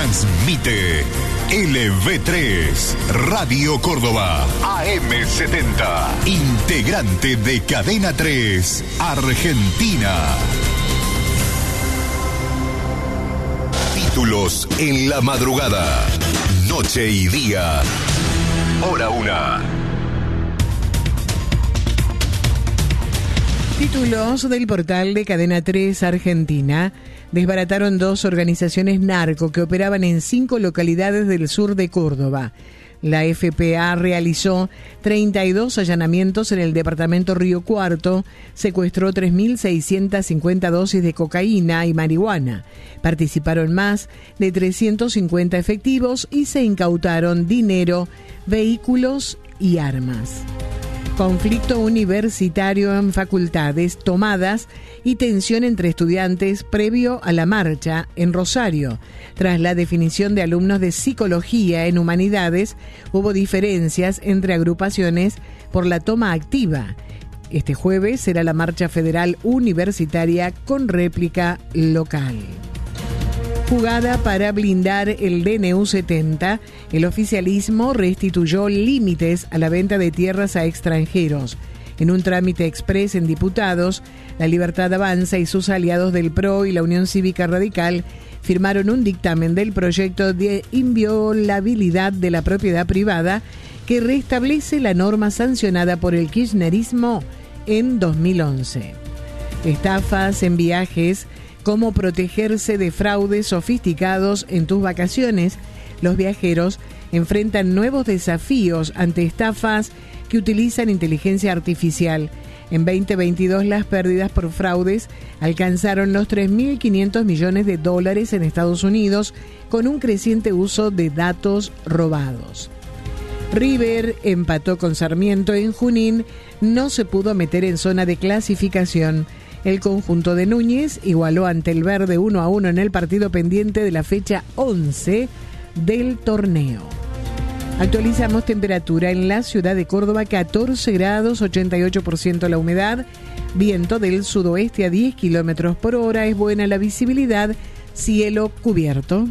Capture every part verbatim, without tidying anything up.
Transmite L V tres, Radio Córdoba, A M setenta, integrante de Cadena tres, Argentina. Títulos en la madrugada, noche y día, hora una. Títulos del portal de Cadena tres Argentina. Desbarataron dos organizaciones narco que operaban en cinco localidades del sur de Córdoba. La F P A realizó treinta y dos allanamientos en el departamento Río Cuarto, secuestró tres mil seiscientas cincuenta dosis de cocaína y marihuana. Participaron más de trescientos cincuenta efectivos y se incautaron dinero, vehículos y armas. Conflicto universitario en facultades tomadas y tensión entre estudiantes previo a la marcha en Rosario. Tras la definición de alumnos de psicología en humanidades, hubo diferencias entre agrupaciones por la toma activa. Este jueves será la marcha federal universitaria con réplica local. Jugada para blindar el D N U setenta, el oficialismo restituyó límites a la venta de tierras a extranjeros. En un trámite exprés en diputados, La Libertad Avanza y sus aliados del P R O y la Unión Cívica Radical firmaron un dictamen del proyecto de inviolabilidad de la propiedad privada que restablece la norma sancionada por el kirchnerismo en dos mil once. Estafas en viajes. Cómo protegerse de fraudes sofisticados en tus vacaciones. Los viajeros enfrentan nuevos desafíos ante estafas que utilizan inteligencia artificial. En veinte veintidós las pérdidas por fraudes alcanzaron los tres mil quinientos millones de dólares en Estados Unidos, con un creciente uso de datos robados. River empató con Sarmiento en Junín, no se pudo meter en zona de clasificación. El conjunto de Núñez igualó ante el Verde uno a uno en el partido pendiente de la fecha once del torneo. Actualizamos temperatura en la ciudad de Córdoba, catorce grados, ochenta y ocho por ciento la humedad, viento del sudoeste a diez kilómetros por hora, es buena la visibilidad, cielo cubierto.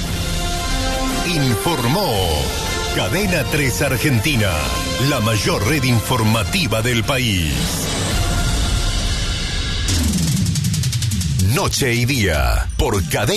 Informó Cadena tres Argentina, la mayor red informativa del país. Noche y día, por Cadena